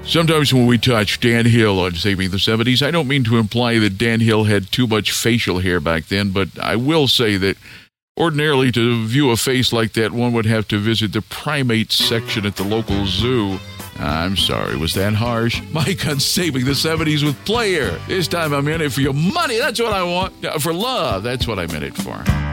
Sometimes when we touch Dan Hill on Saving the 70s, I don't mean to imply that Dan Hill had too much facial hair back then, but I will say that ordinarily to view a face like that, one would have to visit the primate section at the local zoo. I'm sorry, was that harsh? Mike on Saving the 70s with Player. This time I'm in it for your money. That's what I want. For love, that's what I'm in it for.